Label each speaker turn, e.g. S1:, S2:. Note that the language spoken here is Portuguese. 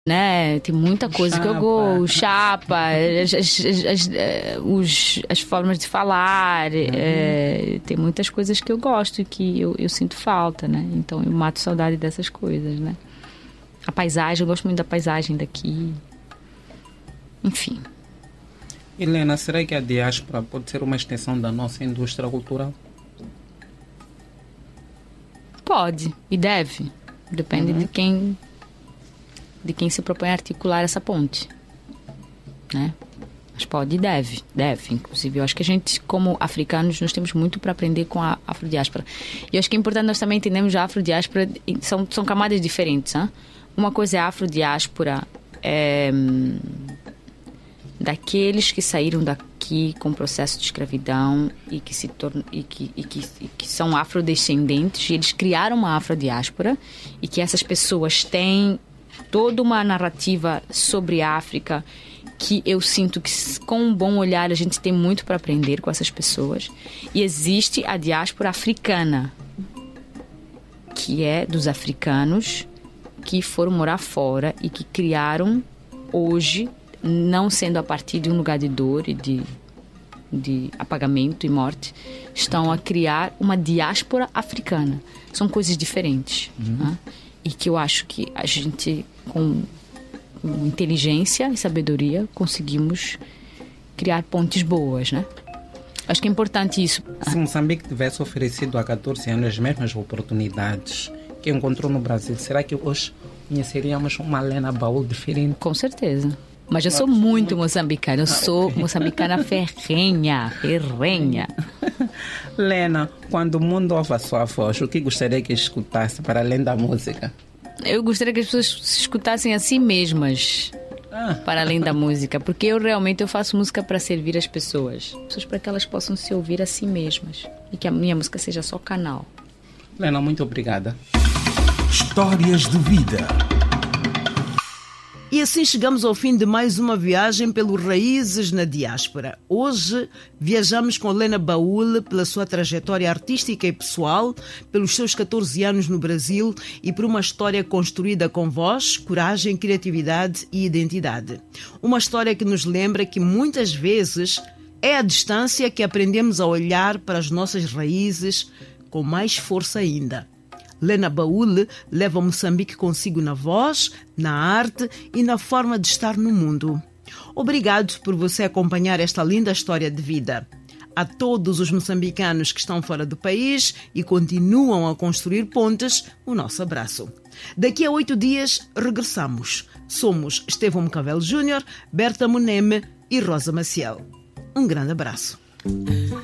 S1: né? Tem muita coisa que eu gosto. Chapa, as formas de falar. Tem muitas coisas que eu gosto e que eu sinto falta, né? Então eu mato saudade dessas coisas, né? A paisagem, eu gosto muito da paisagem daqui. Enfim.
S2: Helena, será que a diáspora pode ser uma extensão da nossa indústria cultural?
S1: Pode e deve. Depende de quem se propõe a articular essa ponte, né? Mas pode e deve. Inclusive, eu acho que a gente, como africanos, nós temos muito para aprender com a afrodiáspora. E eu acho que é importante nós também entendermos a afrodiáspora, são camadas diferentes, hein? Uma coisa é a afrodiáspora daqueles que saíram daqui com o processo de escravidão e que são afrodescendentes, e eles criaram uma afrodiáspora, e que essas pessoas têm toda uma narrativa sobre a África que eu sinto que, com um bom olhar, a gente tem muito para aprender com essas pessoas. E existe a diáspora africana, que é dos africanos que foram morar fora e que criaram hoje, não sendo a partir de um lugar de dor e de apagamento e morte, estão a criar uma diáspora africana. São coisas diferentes. Né? E que eu acho que a gente, com inteligência e sabedoria, conseguimos criar pontes boas, né? Acho que é importante isso.
S2: Se Moçambique tivesse oferecido há 14 anos as mesmas oportunidades que encontrou no Brasil, será que hoje conheceríamos uma Lena Baúl diferente?
S1: Com certeza. Mas eu sou muito moçambicana. Eu sou moçambicana ferrenha.
S2: Lena, quando o mundo ouve a sua voz, o que gostaria que escutasse para além da música?
S1: Eu gostaria que as pessoas se escutassem a si mesmas, para além da música. Porque eu faço música para servir as pessoas. Para que elas possam se ouvir a si mesmas. E que a minha música seja só canal.
S2: Lena, muito obrigada.
S3: Histórias de vida.
S4: E assim chegamos ao fim de mais uma viagem pelos Raízes na Diáspora. Hoje viajamos com Lena Baúl pela sua trajetória artística e pessoal, pelos seus 14 anos no Brasil e por uma história construída com voz, coragem, criatividade e identidade. Uma história que nos lembra que muitas vezes é à distância que aprendemos a olhar para as nossas raízes com mais força ainda. Lena Baúl leva Moçambique consigo na voz, na arte e na forma de estar no mundo. Obrigado por você acompanhar esta linda história de vida. A todos os moçambicanos que estão fora do país e continuam a construir pontes, o nosso abraço. Daqui a 8 dias regressamos. Somos Estevão Mcavel Júnior, Berta Moneme e Rosa Maciel. Um grande abraço.